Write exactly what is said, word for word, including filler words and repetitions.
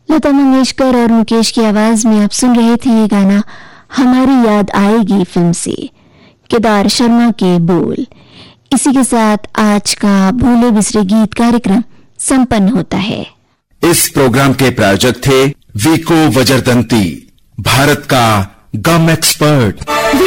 लता मंगेशकर और मुकेश की आवाज में आप सुन रहे थे ये गाना हमारी याद आएगी फिल्म से, केदार शर्मा के बोल। इसी के साथ आज का भूले बिसरे गीत कार्यक्रम संपन्न होता है। इस प्रोग्राम के प्रायोजक थे वीको वजरदंती, भारत का गम एक्सपर्ट।